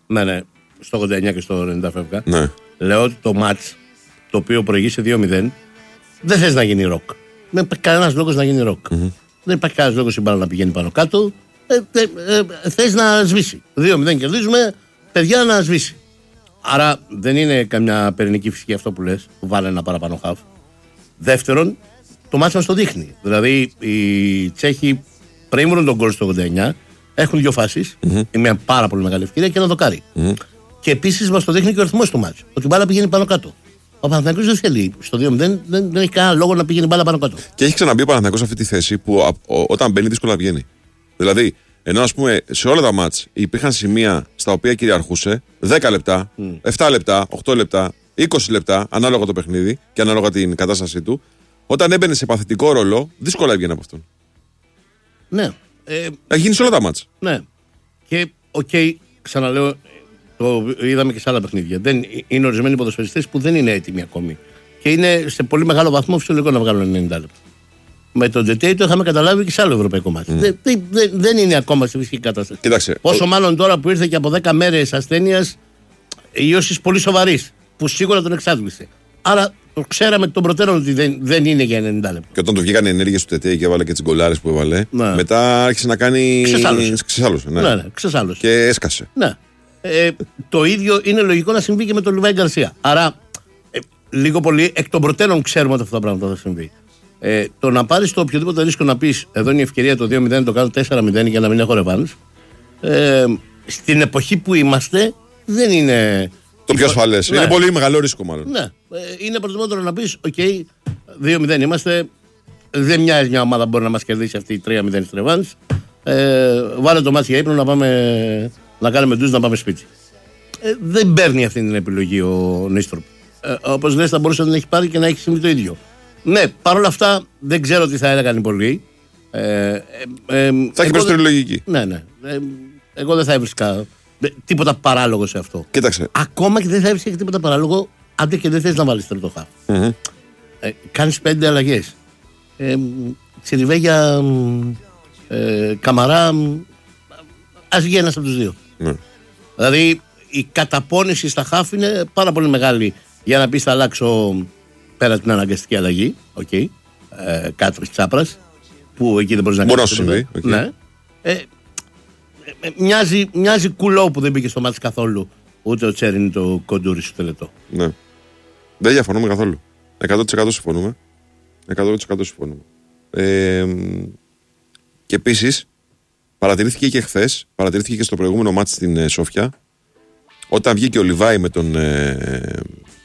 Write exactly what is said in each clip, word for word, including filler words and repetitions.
Ναι, ναι. Στο ογδόντα εννιά και στο ενενήντα φεύγα. Ναι. Λέω ότι το μάτς το οποίο προηγείσαι δύο μηδέν δεν θες να γίνει ροκ. Δεν υπάρχει κανένας λόγος να γίνει ροκ. Mm-hmm. Δεν υπάρχει κανένας λόγος η μπάλα να πηγαίνει πάνω κάτω. Ε, ε, ε, θες να σβήσει. δύο μηδέν κερδίζουμε, παιδιά να σβήσει. Άρα δεν είναι καμιά πυρηνική φυσική αυτό που λες, που βάλε ένα παραπάνω χαφ. Δεύτερον, το μάτς μας το δείχνει. Δηλαδή οι Τσέχοι πριν βρουν τον γκολ στο ογδόντα εννιά έχουν δύο φάσεις. Mm-hmm. Είναι μια πάρα πολύ μεγάλη ευκαιρία και ένα δοκάρι. Mm-hmm. Και επίσης μας το δείχνει και ο αριθμός του μάτς. Ότι η μπάλα πηγαίνει πάνω κάτω. Ο Παναθηναϊκός δεν θέλει. Στο δύο μηδέν δεν, δεν έχει κανένα λόγο να πηγαίνει μπάλα πάνω κάτω. Και έχει ξαναμπεί ο Παναθηναϊκός σε αυτή τη θέση που α, ο, όταν μπαίνει δύσκολα βγαίνει. Δηλαδή, ενώ ας πούμε σε όλα τα μάτς υπήρχαν σημεία στα οποία κυριαρχούσε δέκα λεπτά, mm. επτά λεπτά, οκτώ λεπτά, είκοσι λεπτά, ανάλογα το παιχνίδι και ανάλογα την κατάστασή του, όταν έμπαινε σε παθητικό ρόλο, δύσκολα έβγαινε από αυτόν. Ναι. Ε, έχει γίνει σε όλα τα μάτς. Ναι. Και οκ, okay, ξαναλέω. Το είδαμε και σε άλλα παιχνίδια. Δεν, είναι ορισμένοι ποδοσφαιριστές που δεν είναι έτοιμοι ακόμη. Και είναι σε πολύ μεγάλο βαθμό φυσιολογικό να βγάλουν ενενήντα λεπτά. Με τον Τζετέι το είχαμε καταλάβει και σε άλλο ευρωπαϊκό μάτι. Mm. Δεν, δεν, δεν, δεν είναι ακόμα σε φυσική κατάσταση. Κοίταξε. Πόσο ο... μάλλον τώρα που ήρθε και από δέκα μέρες ασθένειας, ιώσης πολύ σοβαρής, που σίγουρα τον εξάντλησε. Άρα το ξέραμε τον προτέρων ότι δεν, δεν είναι για ενενήντα λεπτά. Και όταν του βγήκαν οι ενέργειες του Τζετέι και έβαλε και τις γκολάρες που έβαλε, ναι. μετά άρχισε να κάνει. Ξεσάλωσε. Ξεσάλωσε, ναι. Ναι, ναι, ξεσάλωσε. Και έσκασε. Ναι. Ε, το ίδιο είναι λογικό να συμβεί και με τον Λιβάη Γκαρσία. Άρα, ε, λίγο πολύ εκ των προτέρων ξέρουμε ότι αυτά τα πράγματα θα συμβεί. Ε, το να πάρεις το οποιοδήποτε ρίσκο να πεις εδώ είναι η ευκαιρία το δύο μηδέν, το κάνω τέσσερα μηδέν για να μην έχω ρεβάνς. Ε, στην εποχή που είμαστε δεν είναι. Το πιο ασφαλές. Ναι. Είναι πολύ μεγάλο ρίσκο, μάλλον. Ναι. Ε, είναι προτιμότερο να πεις: οκ, okay, δύο μηδέν είμαστε. Δεν μοιάζει μια ομάδα που μπορεί να μας κερδίσει αυτή η τρία μηδέν στη ρεβάνς. Ε, βάλε το μάτι για ύπνο να πάμε. Να κάνουμε ντουζ να πάμε σπίτι. Ε, δεν παίρνει αυτή την επιλογή ο Νίστροπ. Ε, όπως λες, θα μπορούσε να την έχει πάρει και να έχει συμβεί το ίδιο. Ναι, παρόλα αυτά δεν ξέρω τι θα έλεγαν οι πολλοί. Ε, ε, ε, θα έχει περισσότερη λογική. Ναι, ναι. Ε, εγώ δεν θα έβρισκα τίποτα παράλογο σε αυτό. Κοίταξε. Ακόμα και δεν θα έβρισκα τίποτα παράλογο, αν και δεν θες να βάλεις τρίτο χάφ. Mm-hmm. Ε, κάνεις πέντε αλλαγές. Ε, Τσιριβέγια, ε, Καμαρά, ας βγει ένας από τους δύο. Ναι. Δηλαδή η καταπώνηση στα χάφ είναι πάρα πολύ μεγάλη για να πεις θα αλλάξω πέρα την αναγκαστική αλλαγή. Οκ. Okay. Ε, κάτω της Τσάπρας που εκεί δεν μπορείς να κάνεις. Μπορεί να συμβεί. Okay. Ναι. Ε, ε, ε, μοιάζει, μοιάζει κουλό που δεν μπήκε στο μάτι καθόλου ούτε ο Τσέριν το κοντούρι στο τελετό. Ναι. Δεν διαφωνούμε καθόλου. εκατό τοις εκατό συμφωνούμε. εκατό τοις εκατό συμφωνούμε. Ε, και επίσης παρατηρήθηκε και χθες, παρατηρήθηκε και στο προηγούμενο μάτς στην ε, Σόφια, όταν βγήκε ο Λιβάη με τον, ε,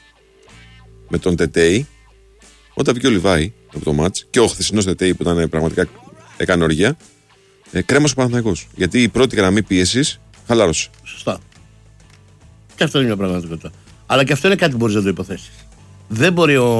με τον Τετέι, όταν βγήκε ο Λιβάη από το μάτς και ο χθεσινός Τετέι που ήταν ε, πραγματικά έκανε οργία, ε, κρέμασε ο Παναθηναϊκός. Γιατί η πρώτη γραμμή πίεσης χαλάρωσε. Σωστά. Και αυτό είναι μια πραγματικότητα. Αλλά και αυτό είναι κάτι που μπορείς να το υποθέσεις. Δεν μπορεί ο.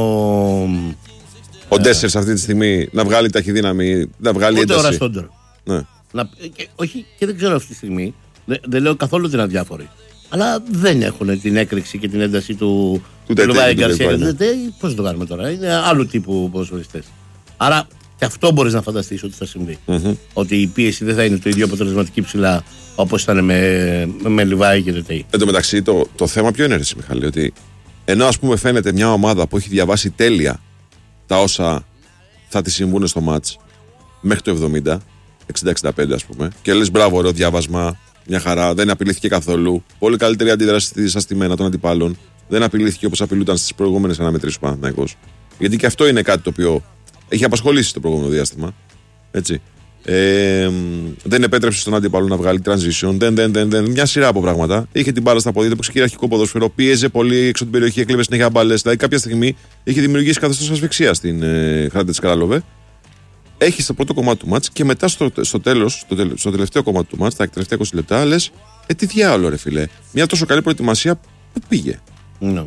Ο ε, Ντέσσερ αυτή τη στιγμή να βγάλει ταχυδύναμη, να βγάλει ούτε ένταση. Ούτε ο Ραστόντερ. Ναι. Να, και, όχι, και δεν ξέρω αυτή τη στιγμή. Δεν, δεν λέω καθόλου ότι είναι αδιάφοροι. Αλλά δεν έχουν την έκρηξη και την ένταση του Λιβάη Γκαρσία. Πώς το κάνουμε τώρα, είναι άλλου τύπου ποδοσφαιριστές. Άρα και αυτό μπορείς να φανταστείς ότι θα συμβεί. Mm-hmm. Ότι η πίεση δεν θα είναι το ίδιο αποτελεσματική ψηλά όπως ήταν με, με Λιβάη και Τετέι. Εν τω μεταξύ, το, το θέμα ποιο είναι, ρε Μιχάλη, ότι ενώ ας πούμε φαίνεται μια ομάδα που έχει διαβάσει τέλεια τα όσα θα τη συμβούν στο μάτς μέχρι το εβδομήντα, εξήντα εξήντα πέντε ας πούμε, και λες μπράβο, ωραίο διάβασμα, μια χαρά, δεν απειλήθηκε καθόλου. Πολύ καλύτερη αντίδραση στα στημένα των αντιπάλων. Δεν απειλήθηκε όπως απειλούταν στις προηγούμενες αναμετρήσεις του Παναθηναϊκός. Γιατί και αυτό είναι κάτι το οποίο έχει απασχολήσει το προηγούμενο διάστημα. Έτσι. Ε, δεν επέτρεψε στον αντίπαλο να βγάλει transition. Δεν, δεν, δεν, δεν, μια σειρά από πράγματα. Είχε την μπάλα στα πόδια, έπαιξε κυριαρχικό ποδόσφαιρο, πίεζε πολύ έξω την περιοχή, έκλεβε συνέχεια μπάλες. Δηλαδή κάποια στιγμή είχε δημιουργήσει καθεστώς ασφυξία στην ε, Χάντε της Καράλοβε. Έχει στο πρώτο κομμάτι του μάτς και μετά στο, στο τέλος, στο, τελε, στο τελευταίο κομμάτι του μάτς, τα τελευταία είκοσι λεπτά, λες, ε, τι διάολο ρε φίλε. Μια τόσο καλή προετοιμασία, πού πήγε. No.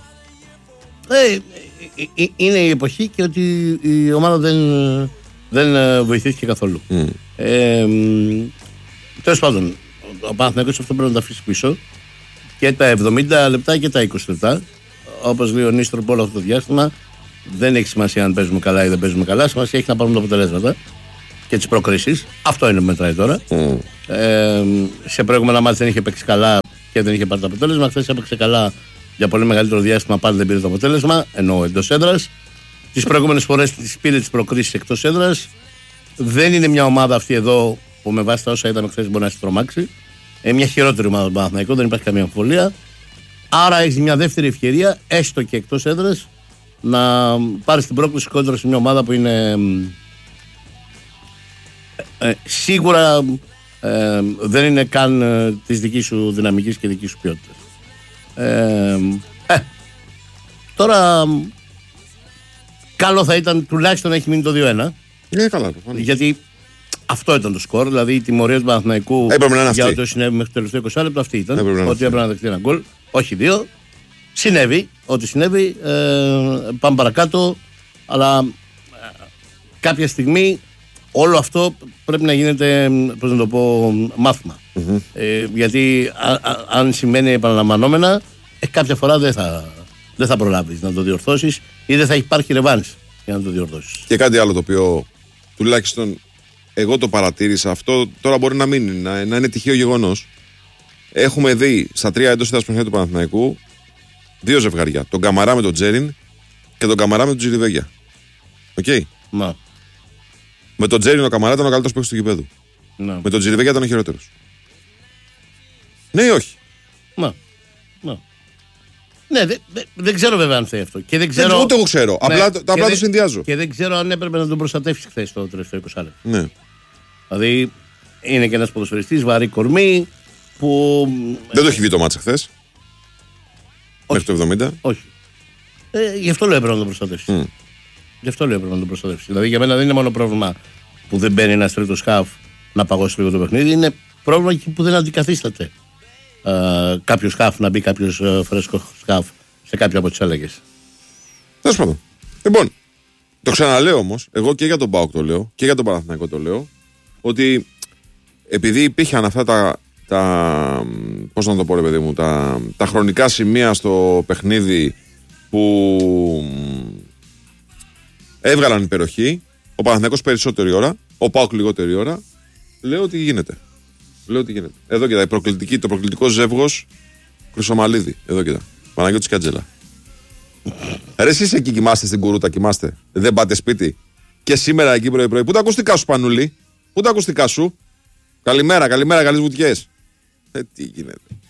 Ε, ε, ε, είναι η εποχή και ότι η ομάδα δεν, δεν βοηθήθηκε καθόλου. Mm. Ε, τέλος πάντων, ο Παναθηναϊκός αυτό πρέπει να τα αφήσει πίσω και τα εβδομήντα λεπτά και τα είκοσι λεπτά. Όπως λέει ο Νίστροπ όλο αυτό το διάστημα, δεν έχει σημασία αν παίζουμε καλά ή δεν παίζουμε καλά. Σημασία έχει να πάρουμε τα αποτελέσματα και τις προκρίσεις. Αυτό είναι που μετράει τώρα. Mm. Ε, σε προηγούμενα μάτια δεν είχε παίξει καλά και δεν είχε πάρει το αποτέλεσμα. Χθες έπαιξε καλά για πολύ μεγαλύτερο διάστημα, πάλι δεν πήρε το αποτέλεσμα, ενώ εντός έδρας. Τις προηγούμενες φορές τις πήρε τις προκρίσεις εκτός έδρας. Δεν είναι μια ομάδα αυτή εδώ που με βάση τα όσα είδαμε χθες μπορεί να σε τρομάξει. Είναι μια χειρότερη ομάδα του Παναθηναϊκού, δεν υπάρχει καμία αμφιβολία. Άρα έχει μια δεύτερη ευκαιρία, έστω και εκτός έδρας, να πάρει την πρόκληση κόντρα σε μια ομάδα που είναι ε, ε, σίγουρα ε, δεν είναι καν ε, της δικής σου δυναμικής και δικής σου ποιότητας. Ε, ε, τώρα καλό θα ήταν τουλάχιστον να έχει μείνει το δύο ένα. Ναι, καλά. Γιατί αυτό ήταν το σκορ. Δηλαδή η τιμωρία του Παναθηναϊκού για ό,τι συνέβη μέχρι το τελευταίο είκοσι λεπτό αυτή ήταν. Έπρεπε ότι έπρεπε να δεχτεί ένα γκολ. Όχι δύο. Συνέβη. Ό,τι συνέβη. Ε, πάμε παρακάτω. Αλλά ε, κάποια στιγμή όλο αυτό πρέπει να γίνεται, πώς να το πω, μάθημα. Mm-hmm. Ε, γιατί α, α, αν σημαίνει επαναλαμβανόμενα, ε, κάποια φορά δεν θα, δεν θα προλάβεις να το διορθώσεις ή δεν θα υπάρχει ρεβάνς για να το διορθώσεις. Και κάτι άλλο το οποίο τουλάχιστον εγώ το παρατήρησα, αυτό τώρα μπορεί να μείνει, να, να είναι τυχαίο γεγονός. Έχουμε δει στα τρία εντός έδρας παιχνίδια του Παναθηναϊκού δύο ζευγαριά. Τον Καμαρά με τον Τζέριν και τον Καμαρά με τον Τζιριβέγια. Οκ. Okay. Μα. Με τον Τζέριν ο Καμαρά ήταν ο καλύτερος παίκτης του γηπέδου. Να. Με τον Τζιριβέγια ήταν ο χειρότερος. Ναι ή όχι? Μα. Μα. Ναι, δεν δε, δε ξέρω βέβαια αν θέλει αυτό. Και δεν ξέρω... Ούτε εγώ ξέρω. Ναι, απλά, απλά δε, το συνδυάζω. Και δεν ξέρω αν έπρεπε να τον προστατεύσει χθες το τελευταίο είκοσι λεπτό. Ναι. Δηλαδή είναι και ένας ποδοσφαιριστής βαρύ κορμί που. Δεν το έχει δει το μάτσα χθες. Μέχρι το εβδομήντα. Όχι. Ε, γι' αυτό λέω έπρεπε να τον προστατεύσει. Mm. Γι' αυτό λέω έπρεπε να τον προστατεύσει. Δηλαδή για μένα δεν είναι μόνο πρόβλημα που δεν μπαίνει ένα τρίτο χαφ να παγώσει λίγο το παιχνίδι. Είναι πρόβλημα και που δεν αντικαθίσταται uh, κάποιο χαφ να μπει κάποιο uh, φρέσκο χαφ σε κάποια από τις έλεγες. Τέλος πάντων. Λοιπόν, το ξαναλέω όμως, εγώ και για τον ΠΑΟΚ το λέω και για τον Παναθηναϊκό το λέω, ότι επειδή υπήρχαν αυτά τα, τα πώς να το πω ρε παιδί μου, τα, τα χρονικά σημεία στο παιχνίδι που έβγαλαν υπεροχή, ο Παναθηναϊκός περισσότερη ώρα, ο ΠΑΟΚ λιγότερη ώρα, λέω ότι γίνεται. Λέω ότι γίνεται. Εδώ κοίτα, το προκλητικό ζεύγος Χρυσομαλίδη. Εδώ κοίτα. Παναγιώτης Κατζέλα. Ρε εσείς εκεί κοιμάστε στην Κουρούτα, κοιμάστε. Δεν πάτε σπίτι. Και σήμερα εκεί πρωί-πρωί. Πού τα ακουστικά σου, Πανούλη? Πού τα ακουστικά σου? Καλημέρα, καλημέρα, καλές βουτιές. Ε, τι γίνεται.